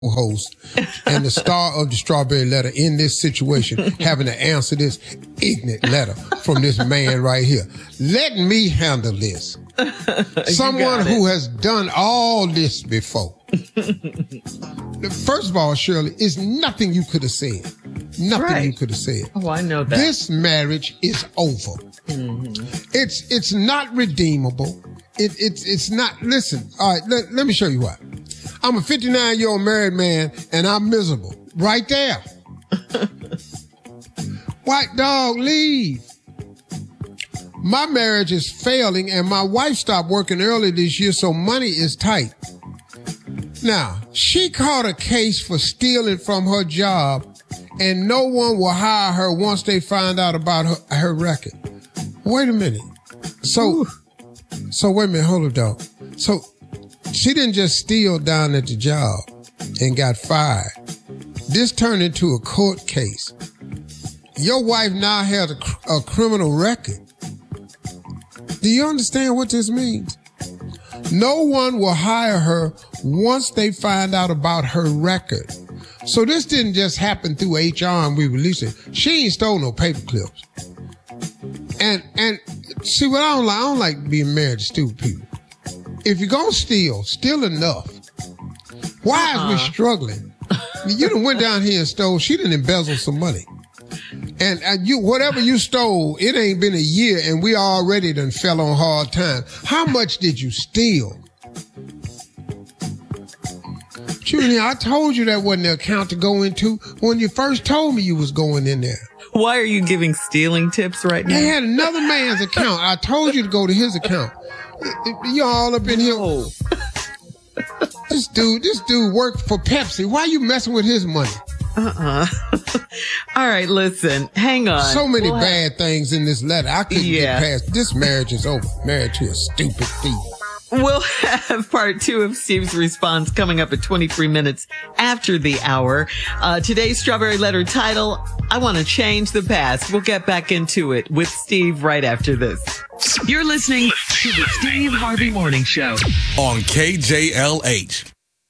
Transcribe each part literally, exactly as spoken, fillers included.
host and the star of the Strawberry Letter in this situation having to answer this ignorant letter from this man right here. Let me handle this. Someone who has done all this before. First of all, Shirley, it's nothing you could have said. Nothing right. you could have said. Oh, I know that. This marriage is over. Mm-hmm. It's it's not redeemable. It, it's it's not. Listen, all right, let, let me show you why. I'm a fifty-nine-year-old married man, and I'm miserable. Right there. White dog, leave. My marriage is failing, and my wife stopped working early this year, so money is tight. Now, she caught a case for stealing from her job, and no one will hire her once they find out about her, her record. Wait a minute. So, Ooh. so wait a minute, hold it, dog. So, she didn't just steal down at the job and got fired. This turned into a court case. Your wife now has a, a criminal record. Do you understand what this means? No one will hire her once they find out about her record. So this didn't just happen through H R and we released it. She ain't stole no paper clips. And, and see what I don't like, I don't like being married to stupid people. If you're going to steal, steal enough. Why uh-uh. is we struggling? You done went down here and stole. She done embezzled some money. And, and you, whatever you stole, it ain't been a year and we already done fell on hard time. How much did you steal? Julia, I told you that wasn't the account to go into when you first told me you was going in there. Why are you giving stealing tips right now? They had another man's account. I told you to go to his account. You all up in here. Oh. This dude, this dude worked for Pepsi. Why are you messing with his money? Uh-uh. All right, listen, hang on. So many we'll bad have... things in this letter. I couldn't yeah. get past. This marriage is over. Married to a stupid thief. We'll have part two of Steve's response coming up at twenty-three minutes after the hour. Uh, today's Strawberry Letter title, I Want to Change the Past. We'll get back into it with Steve right after this. You're listening to the Steve Harvey Morning Show on K J L H.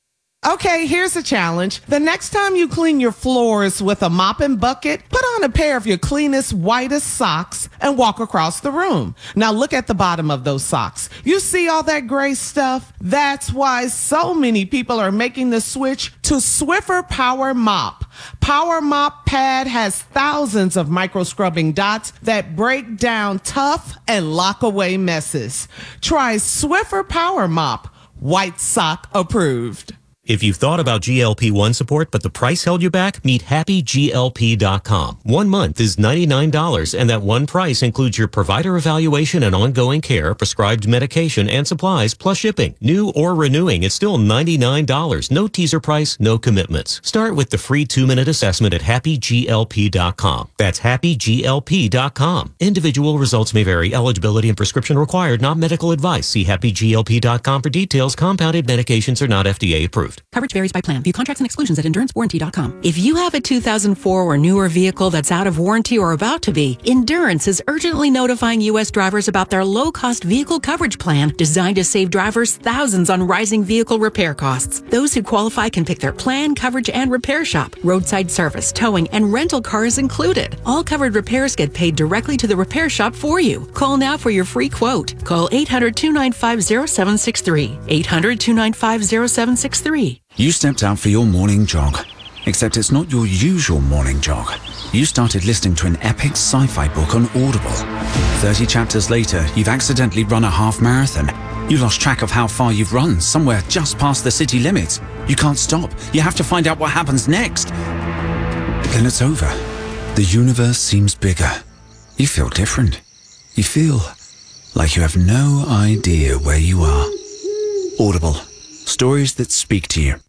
Okay, here's a challenge. The next time you clean your floors with a mop and bucket, put on a pair of your cleanest, whitest socks and walk across the room. Now look at the bottom of those socks. You see all that gray stuff? That's why so many people are making the switch to Swiffer Power Mop. Power Mop Pad has thousands of micro scrubbing dots that break down tough and lock away messes. Try Swiffer Power Mop. White sock approved. If you've thought about G L P one support, but the price held you back, meet happy G L P dot com. One month is ninety-nine dollars, and that one price includes your provider evaluation and ongoing care, prescribed medication, and supplies, plus shipping. New or renewing, it's still ninety-nine dollars. No teaser price, no commitments. Start with the free two-minute assessment at happy G L P dot com. That's happy G L P dot com. Individual results may vary. Eligibility and prescription required, not medical advice. See happy G L P dot com for details. Compounded medications are not F D A approved. Coverage varies by plan. View contracts and exclusions at endurance warranty dot com. If you have a two thousand four or newer vehicle that's out of warranty or about to be, Endurance is urgently notifying U S drivers about their low-cost vehicle coverage plan designed to save drivers thousands on rising vehicle repair costs. Those who qualify can pick their plan, coverage, and repair shop. Roadside service, towing, and rental cars included. All covered repairs get paid directly to the repair shop for you. Call now for your free quote. Call eight hundred, two nine five, zero seven six three. eight hundred, two nine five, zero seven six three. You stepped out for your morning jog, except it's not your usual morning jog. You started listening to an epic sci-fi book on Audible. thirty chapters later, you've accidentally run a half marathon. You lost track of how far you've run, somewhere just past the city limits. You can't stop. You have to find out what happens next. Then it's over. The universe seems bigger. You feel different. You feel like you have no idea where you are. Audible. Stories that speak to you.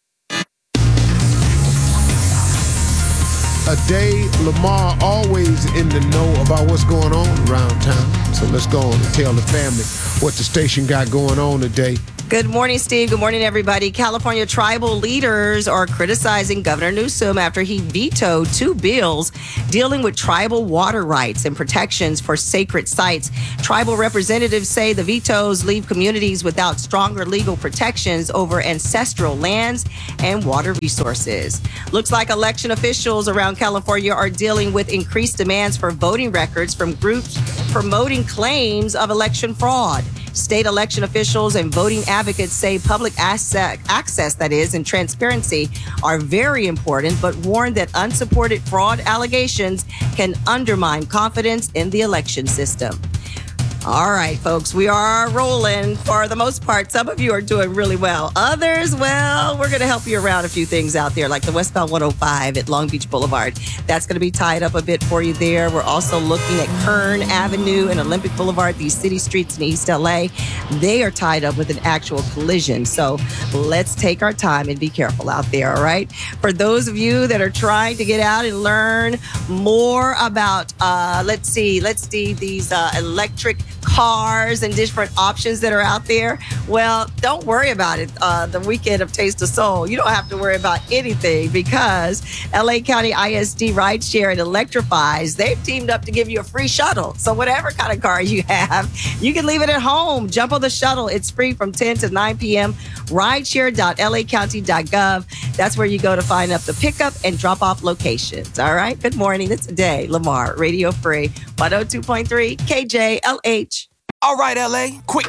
A day, Lamar always in the know about what's going on around town. So let's go on and tell the family what the station got going on today. Good morning, Steve. Good morning, everybody. California tribal leaders are criticizing Governor Newsom after he vetoed two bills dealing with tribal water rights and protections for sacred sites. Tribal representatives say the vetoes leave communities without stronger legal protections over ancestral lands and water resources. Looks like election officials around California are dealing with increased demands for voting records from groups promoting claims of election fraud. State election officials and voting advocates say public access, access, that is, and transparency are very important, but warn that unsupported fraud allegations can undermine confidence in the election system. All right, folks, we are rolling for the most part. Some of you are doing really well. Others, well, we're going to help you around a few things out there, like the westbound one oh five at Long Beach Boulevard. That's going to be tied up a bit for you there. We're also looking at Kern Avenue and Olympic Boulevard, these city streets in East L A. They are tied up with an actual collision. So let's take our time and be careful out there, all right? For those of you that are trying to get out and learn more about, uh, let's see, let's see, these uh, electric cars and different options that are out there. Well, don't worry about it. Uh, the weekend of Taste of Soul, you don't have to worry about anything because L A County I S D Rideshare and Electrifies, they've teamed up to give you a free shuttle. So whatever kind of car you have, you can leave it at home. Jump on the shuttle. It's free from ten to nine p.m. rideshare dot l a county dot gov. That's where you go to find up the pickup and drop off locations. All right. Good morning. It's Day Lamar, Radio Free, one oh two point three K J L H. All right, L A, quick